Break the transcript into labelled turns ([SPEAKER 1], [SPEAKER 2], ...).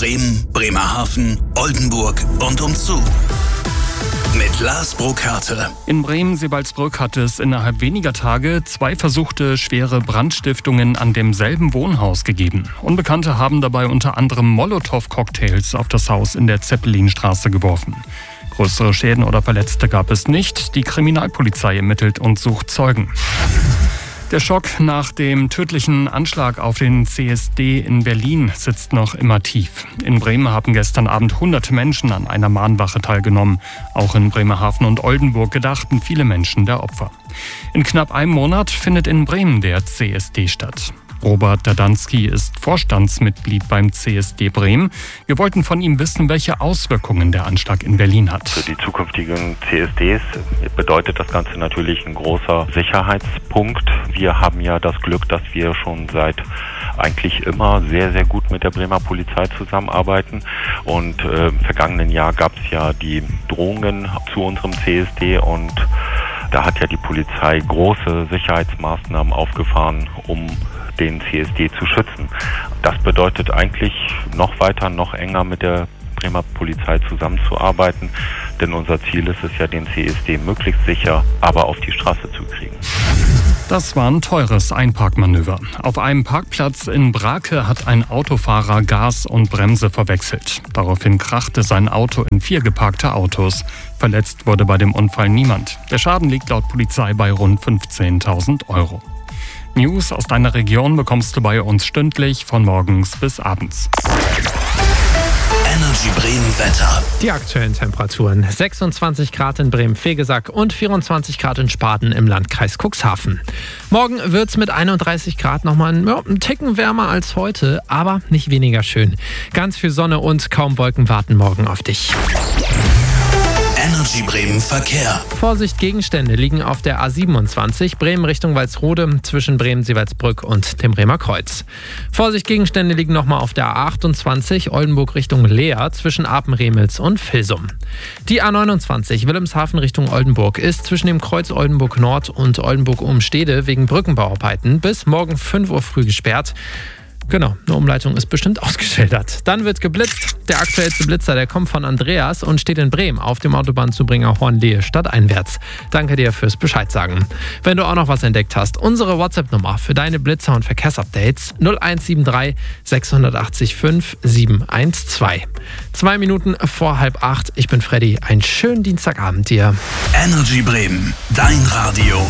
[SPEAKER 1] Bremen, Bremerhaven, Oldenburg und umzu. Mit Lars Burkhardt.
[SPEAKER 2] In Bremen-Sebalsbrück hat es innerhalb weniger Tage 2 versuchte schwere Brandstiftungen an demselben Wohnhaus gegeben. Unbekannte haben dabei unter anderem Molotow-Cocktails auf das Haus in der Zeppelinstraße geworfen. Größere Schäden oder Verletzte gab es nicht. Die Kriminalpolizei ermittelt und sucht Zeugen. Der Schock nach dem tödlichen Anschlag auf den CSD in Berlin sitzt noch immer tief. In Bremen haben gestern Abend hunderte Menschen an einer Mahnwache teilgenommen. Auch in Bremerhaven und Oldenburg gedachten viele Menschen der Opfer. In knapp einem Monat findet in Bremen der CSD statt. Robert Dadanski ist Vorstandsmitglied beim CSD Bremen. Wir wollten von ihm wissen, welche Auswirkungen der Anschlag in Berlin hat.
[SPEAKER 3] Für die zukünftigen CSDs bedeutet das Ganze natürlich ein großer Sicherheitspunkt. Wir haben ja das Glück, dass wir schon seit eigentlich immer sehr, sehr gut mit der Bremer Polizei zusammenarbeiten. Und im vergangenen Jahr gab es ja die Drohungen zu unserem CSD und da hat ja die Polizei große Sicherheitsmaßnahmen aufgefahren, um den CSD zu schützen. Das bedeutet eigentlich noch weiter, noch enger mit der Bremer Polizei zusammenzuarbeiten, denn unser Ziel ist es ja, den CSD möglichst sicher, aber auf die Straße zu kriegen.
[SPEAKER 2] Das war ein teures Einparkmanöver. Auf einem Parkplatz in Brake hat ein Autofahrer Gas und Bremse verwechselt. Daraufhin krachte sein Auto in 4 geparkte Autos. Verletzt wurde bei dem Unfall niemand. Der Schaden liegt laut Polizei bei rund 15.000 Euro. News aus deiner Region bekommst du bei uns stündlich von morgens bis abends.
[SPEAKER 1] Energy Bremen Wetter.
[SPEAKER 4] Die aktuellen Temperaturen: 26 Grad in Bremen-Vegesack und 24 Grad in Spaden im Landkreis Cuxhaven. Morgen wird es mit 31 Grad nochmal einen Ticken wärmer als heute, aber nicht weniger schön. Ganz viel Sonne und kaum Wolken warten morgen auf dich.
[SPEAKER 1] Energy Bremen Verkehr.
[SPEAKER 4] Vorsicht, Gegenstände liegen auf der A27 Bremen Richtung Walsrode zwischen Bremen-Sebalsbrück und dem Bremer Kreuz. Vorsicht, Gegenstände liegen nochmal auf der A28 Oldenburg Richtung Leer zwischen Apen-Remels und Vilsum. Die A29 Wilhelmshaven Richtung Oldenburg ist zwischen dem Kreuz Oldenburg Nord und Oldenburg-Umstede wegen Brückenbauarbeiten bis morgen 5 Uhr früh gesperrt. Genau, eine Umleitung ist bestimmt ausgeschildert. Dann wird geblitzt. Der aktuellste Blitzer, der kommt von Andreas und steht in Bremen auf dem Autobahnzubringer Hornlehe stadteinwärts. Danke dir fürs Bescheid sagen. Wenn du auch noch was entdeckt hast, unsere WhatsApp-Nummer für deine Blitzer- und Verkehrsupdates 0173 680 5 712. 2 Minuten vor 7:30. Ich bin Freddy. Einen schönen Dienstagabend dir.
[SPEAKER 1] Energy Bremen, dein Radio.